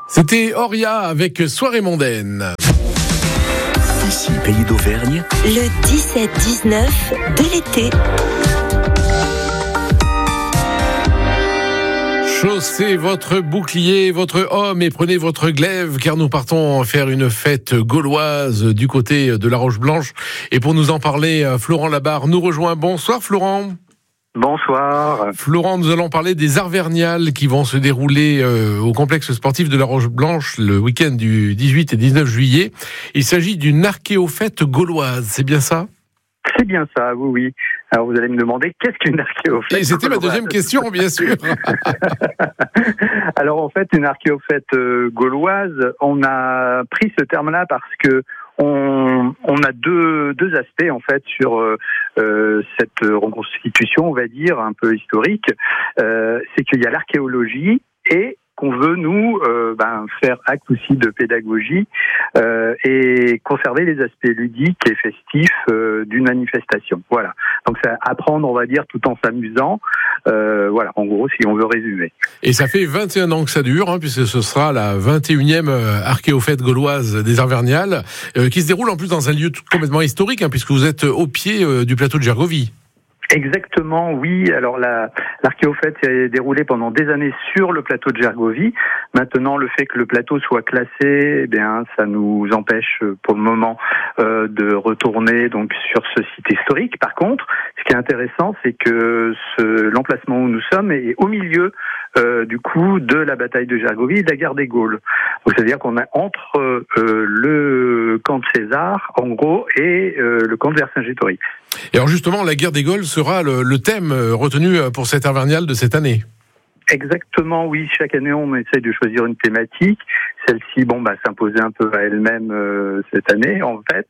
C'était Auria avec Soirée mondaine. Ici, Pays d'Auvergne. Le 17-19 de l'été. Chaussez votre bouclier, votre homme et prenez votre glaive car nous partons faire une fête gauloise du côté de la Roche-Blanche. Et pour nous en parler, Florent Labarre nous rejoint. Bonsoir Florent. Bonsoir. Florent, nous allons parler des Arverniales qui vont se dérouler au complexe sportif de la Roche-Blanche le week-end du 18 et 19 juillet. Il s'agit d'une archéofête gauloise, c'est bien ça ? C'est bien ça, oui. Alors vous allez me demander, qu'est-ce qu'une archéofête ? Et c'était ma deuxième question, bien sûr. Alors en fait, une archéofête gauloise, on a pris ce terme-là parce que on a deux aspects en fait sur cette reconstitution, on va dire, un peu historique. C'est qu'il y a l'archéologie et qu'on veut nous faire acte aussi de pédagogie et conserver les aspects ludiques et festifs d'une manifestation. Voilà. Donc c'est apprendre, on va dire, tout en s'amusant. Voilà, en gros, si on veut résumer. Et ça fait 21 ans que ça dure, puisque ce sera la 21e archéofête gauloise des Arverniales, qui se déroule en plus dans un lieu complètement historique, puisque vous êtes au pied du plateau de Gergovie. Exactement, oui. Alors l'archéofête s'est déroulée pendant des années sur le plateau de Gergovie. Maintenant, le fait que le plateau soit classé, ça nous empêche pour le moment de retourner donc sur ce site historique. Par contre, ce qui est intéressant, c'est que l'emplacement où nous sommes est au milieu du coup de la bataille de Gergovie et de la guerre des Gaules. Donc, c'est-à-dire qu'on est entre le camp de César, en gros, et le camp de Vercingétorix. Et alors justement, la guerre des Gaules sera le thème retenu pour cette Arverniale de cette année. Exactement, oui. Chaque année, on essaye de choisir une thématique. Celle-ci, s'imposait un peu à elle-même cette année, en fait.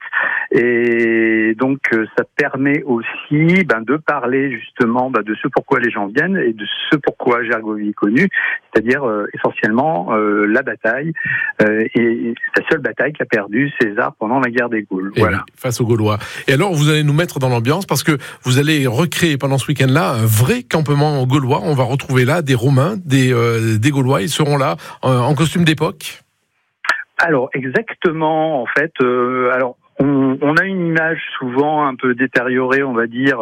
Et donc, ça permet aussi de parler justement de ce pourquoi les gens viennent et de ce pourquoi Gergovie est connue, c'est-à-dire essentiellement la bataille et la seule bataille qu'a perdu César pendant la guerre des Gaules. Et voilà. Oui, face aux Gaulois. Et alors, vous allez nous mettre dans l'ambiance parce que vous allez recréer pendant ce week-end-là un vrai campement gaulois. On va retrouver là des Romains, des Gaulois. Ils seront là en costume d'époque. Alors exactement, en fait, on a une image souvent un peu détériorée, on va dire,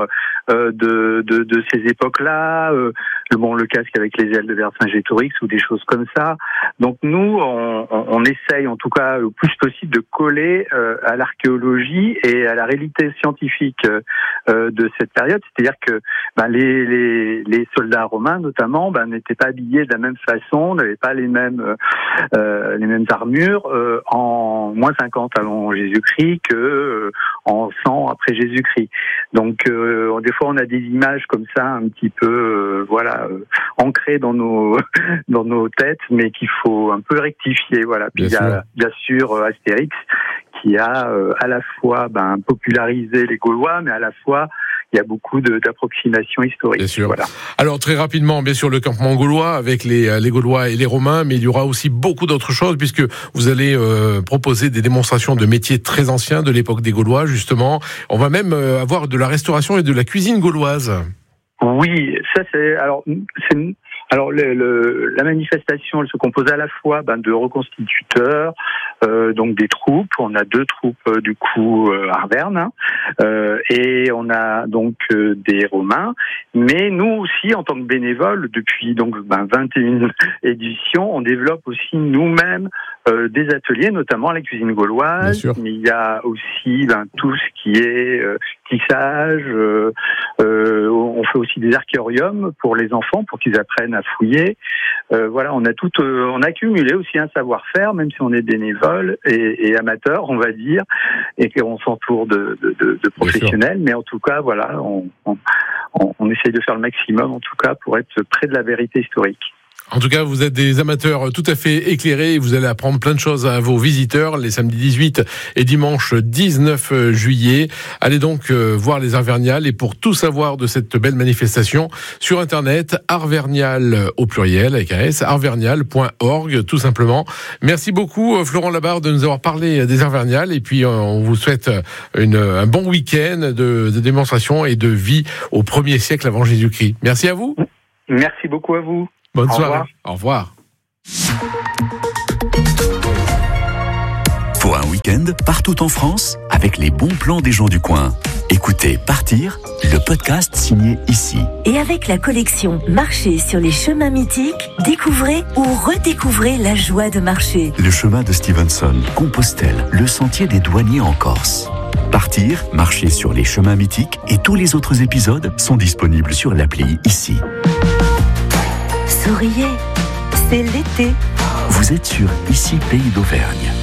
de ces époques-là. Le casque avec les ailes de Vercingétorix ou des choses comme ça. Donc nous, on essaye, en tout cas, le plus possible, de coller à l'archéologie et à la réalité scientifique de cette période. C'est-à-dire que les soldats romains, notamment, n'étaient pas habillés de la même façon, n'avaient pas les mêmes armures en moins 50 avant Jésus-Christ que en 100 après Jésus-Christ. Donc des fois on a des images comme ça un petit peu ancrées dans nos têtes, mais qu'il faut un peu rectifier. Voilà. Puis il y a bien sûr Astérix qui a à la fois popularisé les Gaulois, mais à la fois il y a beaucoup d'approximations historiques. Bien sûr. Voilà. Alors très rapidement, bien sûr, le campement gaulois avec les Gaulois et les Romains, mais il y aura aussi beaucoup d'autres choses puisque vous allez proposer des démonstrations de métiers très anciens de l'époque des Gaulois, justement. On va même avoir de la restauration et de la cuisine gauloise. Oui, ça c'est la manifestation, elle se compose à la fois de reconstituteurs, donc des troupes. On a 2 troupes du coup Arvernes, et on a donc des Romains. Mais nous aussi, en tant que bénévoles, depuis donc 21 éditions, on développe aussi nous-mêmes des ateliers, notamment la cuisine gauloise. Mais il y a aussi tout ce qui est tissage. On fait aussi des archéoriums pour les enfants, pour qu'ils apprennent à fouiller. On a accumulé aussi un savoir-faire, même si on est bénévole et amateur, on va dire, et qu'on s'entoure de professionnels. Mais en tout cas, on essaye de faire le maximum, en tout cas, pour être près de la vérité historique. En tout cas, vous êtes des amateurs tout à fait éclairés et vous allez apprendre plein de choses à vos visiteurs les samedis 18 et dimanche 19 juillet. Allez donc voir les Arverniales et pour tout savoir de cette belle manifestation, sur Internet, Arverniales au pluriel, avec un S, arverniales.org, tout simplement. Merci beaucoup, Florent Labarre, de nous avoir parlé des Arverniales et puis on vous souhaite un bon week-end de démonstration et de vie au 1er siècle avant Jésus-Christ. Merci à vous. Merci beaucoup à vous. Bonne soirée. Au revoir. week-end, partout en France, avec les bons plans des gens du coin. Écoutez Partir, le podcast signé ici. Et avec la collection Marcher sur les chemins mythiques, découvrez ou redécouvrez la joie de marcher. Le chemin de Stevenson, Compostelle, le sentier des douaniers en Corse. Partir, marcher sur les chemins mythiques et tous les autres épisodes sont disponibles sur l'appli ici. Souriez, c'est l'été. Vous êtes sur Ici Pays d'Auvergne.